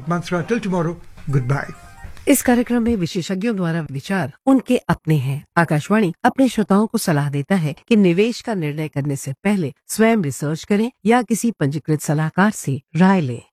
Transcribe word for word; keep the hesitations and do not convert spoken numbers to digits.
Ankit Mansra. Till tomorrow, goodbye. इस कार्यक्रम में विशेषज्ञों द्वारा विचार उनके अपने हैं। आकाशवाणी अपने श्रोताओं को सलाह देता है कि निवेश का निर्णय करने से पहले स्वयं रिसर्च करें या किसी पंजीकृत सलाहकार से राय लें।